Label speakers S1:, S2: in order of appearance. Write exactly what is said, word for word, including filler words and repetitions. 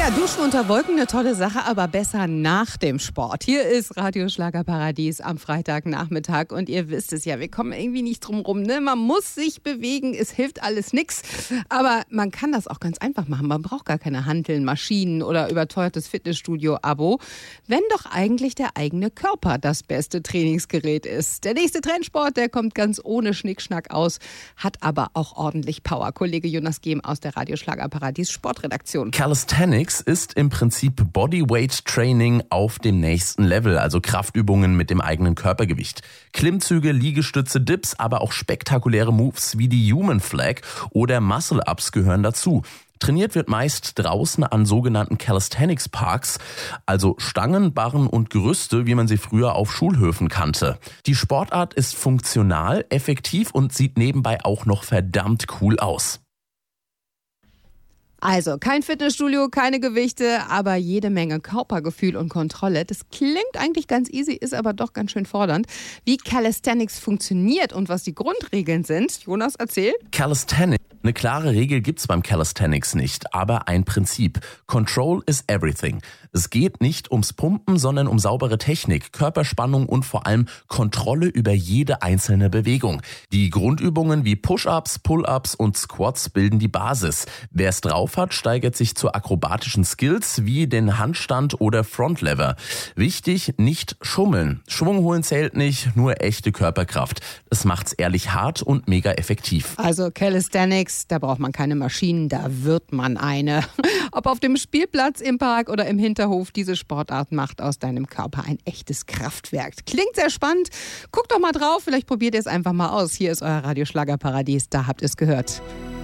S1: Ja, Duschen unter Wolken, eine tolle Sache, aber besser nach dem Sport. Hier ist Radio Schlagerparadies am Freitagnachmittag und ihr wisst es ja, wir kommen irgendwie nicht drum rum, ne? Man muss sich bewegen, es hilft alles nichts, aber man kann das auch ganz einfach machen. Man braucht gar keine Hanteln, Maschinen oder überteuertes Fitnessstudio-Abo, wenn doch eigentlich der eigene Körper das beste Trainingsgerät ist. Der nächste Trendsport, der kommt ganz ohne Schnickschnack aus, hat aber auch ordentlich Power. Kollege Jonas Gehm aus der Radio Schlagerparadies Sportredaktion.
S2: Calisthenics ist im Prinzip Bodyweight-Training auf dem nächsten Level, also Kraftübungen mit dem eigenen Körpergewicht. Klimmzüge, Liegestütze, Dips, aber auch spektakuläre Moves wie die Human Flag oder Muscle-Ups gehören dazu. Trainiert wird meist draußen an sogenannten Calisthenics Parks, also Stangen, Barren und Gerüste, wie man sie früher auf Schulhöfen kannte. Die Sportart ist funktional, effektiv und sieht nebenbei auch noch verdammt cool aus.
S1: Also kein Fitnessstudio, keine Gewichte, aber jede Menge Körpergefühl und Kontrolle. Das klingt eigentlich ganz easy, ist aber doch ganz schön fordernd. Wie Calisthenics funktioniert und was die Grundregeln sind, Jonas, erzähl.
S2: Calisthenics. Eine klare Regel gibt's beim Calisthenics nicht, aber ein Prinzip. Control is everything. Es geht nicht ums Pumpen, sondern um saubere Technik, Körperspannung und vor allem Kontrolle über jede einzelne Bewegung. Die Grundübungen wie Push-Ups, Pull-Ups und Squats bilden die Basis. Wer es drauf hat, steigert sich zu akrobatischen Skills wie den Handstand oder Frontlever. Wichtig, nicht schummeln. Schwung holen zählt nicht, nur echte Körperkraft. Das macht's ehrlich hart und mega effektiv.
S1: Also Calisthenics, da braucht man keine Maschinen, da wird man eine. Ob auf dem Spielplatz, im Park oder im Hinterhof, diese Sportart macht aus deinem Körper ein echtes Kraftwerk. Klingt sehr spannend. Guckt doch mal drauf, vielleicht probiert ihr es einfach mal aus. Hier ist euer Radio Schlagerparadies, da habt ihr es gehört.